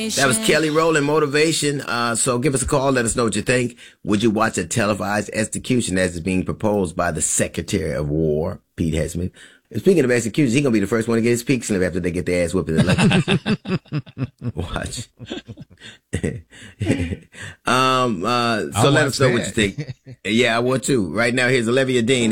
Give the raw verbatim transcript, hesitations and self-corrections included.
motivation. That was Kelly Rowland, Motivation. Uh, so give us a call. Let us know what you think. Would you watch a televised execution as is being proposed by the Secretary of War, Pete Hegseth? Speaking of executions, he's going to be the first one to get his peak slip after they get their ass whipped in the election. Watch. um, uh, so I'll let us know that. what you think. Yeah, I would too. Right now, here's Olivia Dean.